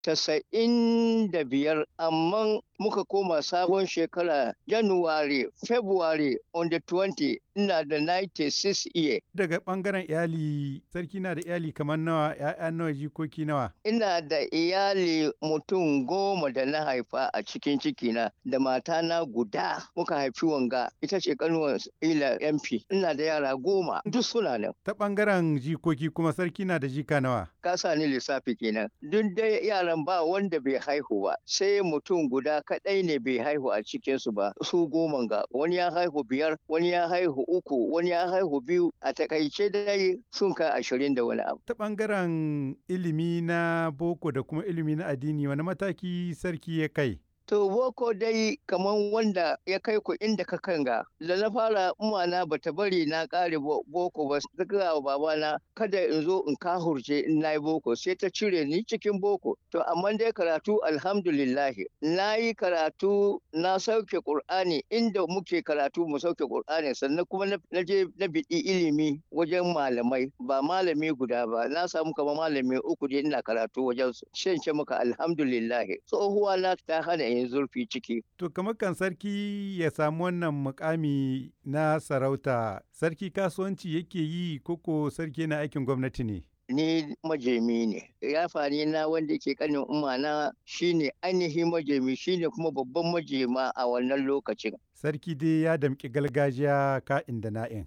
95, amma muka koma sabon shekara January, February on the 20 ina da 96 year. Daga ɓangaren iyali, sarki na da iyali kamar nawa, ‘ya'ya nawa, jikoki nawa? Ina da iyali mutum 10 da na haifa a cikin cikina da matana guda muka haifi wanga ita ce kanuwar ila MP. Ina da yara 10 duk suna nan. Ta ɓangaren jikoki kuma sarki na da jika nawa? Ka sa ni lissafi kenan. Duk dai yaran ba wanda bai haihu ba sai mutum guda kaɗai ne bai haihu a cikinsu ba su 10 ga wani ya haihu 5 wani ya haihu 3 wani ya haihu 2 a takaice dai sun kai 20 da wani abu. Ta ɓangaren ilimi na boko da kuma ilimi na addini wani mataki sarki ya kai? To boko dai kaman wanda ya kai ku inda ka kanga da na fara umana bata bari na kare boko ba ta gaya wa babana kada in zo in kahurce in nayi boko sai ta cire ni cikin boko. To amma dai karatu alhamdulillah na yi karatu na sauke Qur'ani inda muke karatu mu sauke Qur'ani sannan kuma na je na biɗi ilimi wajen malamai ba malami guda ba na samu kamar malami 3 dai ina karatu wajen su. Shan ce maka alhamdulillah tsohuwa na ta hana yin zurfi ciki. To kamar kan sarki ya samu wannan mukami na sarauta, sarki kasuwanci yake yi koko sarki yana aikin gwamnati ne? Ni majemi ne. Yafani na wanda ke kanin umana shine ainihin majemi shine kuma babban majema a wannan lokacin. Sarki dai ya damƙi gargajiya ka'in da na'in.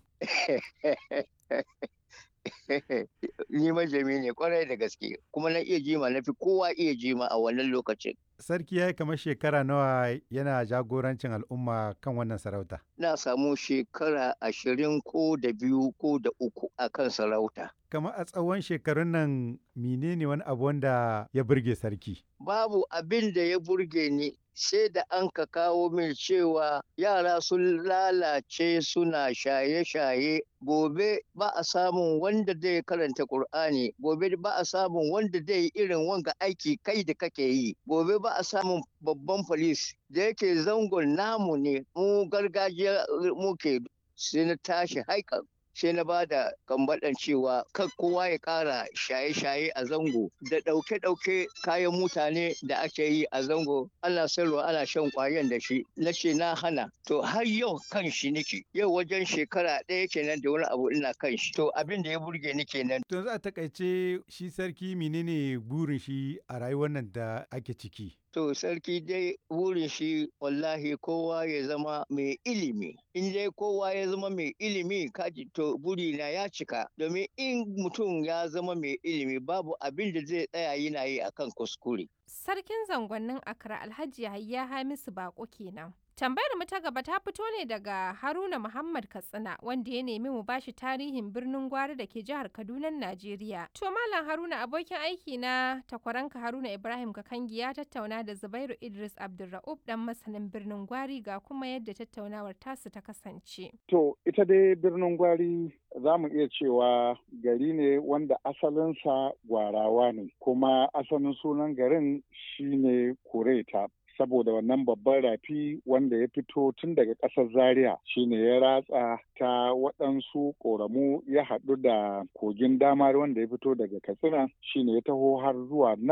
Ni majemi ne kwarai da gaske kuma na iya jima na fi kowa iya jima a wannan lokacin. Sarki ya yi kamar shekara nawa yana jagorancin al'umma kan wannan sarauta? Na samu shekara 20 ko da 2 ko da 3 a kan sarauta. Kamar a tsawon shekarun nan menene wani abu wanda ya burge sarki? Babu abin da ya burge ni sai da an ka kawo min cewa yara sun lalace suna shaye-shaye gobe ba a samun wanda zai karanta Kur'ani, gobe ba a samun wanda zai irin wanga aiki kai da kake yi, gobe ba a samun babban polis da yake zangon namu ne mu gargajiya muke sai na tashi haikan. Sai na ba da kambaɗan cewa kan kowa ya ƙara shaye-shaye a zango da ɗauke-ɗauke kayan mutane da ake yi a zango ana sayarwa ana shan ƙwayan da shi na ce na hana to har yau kan shi nake yau wajen shekara 1 kenan da wani abu ina kan shi to abin da ya burge ni kenan. To za a takaice shi sarki menene burin shi a rayuwar nan da ake ciki? To sarki dai burin shi wallahi kowa ya zama mai ilimi. In dai kowa ya zama mai ilimi kaji to burina ya cika. Domin in mutum ya zama mai ilimi babu abin da zai tsaya yana yi akan kuskure. Sarkin zangonnin Accra Alhaji Yahaya Hamisu Bako kenan. Tambayar mu ta gaba ta fito ne daga Haruna Muhammad Katsina wanda ya nemi mu bashi tarihin birnin Gwari da ke jihar Kaduna, Najeriya. To Malam Haruna abokin aiki na takwaranka Haruna Ibrahim Kakangi ya tattauna da Zubairu Idris Abdulra'ub dan masanin birnin Gwari ga kuma yadda tattaunawar tasu ta kasance. To ita dai birnin Gwari za mu iya cewa gari ne wanda asalinsa Gwarawa ne kuma asalin sunan garin shine Kureta. Saboda wannan babban rafi wanda ya fito tun daga ƙasar Zaria shine ya ratsa ta waɗansu ƙoramu ya haɗu da kogin damar wanda ya fito daga Katsina shine ya taho har zuwa nan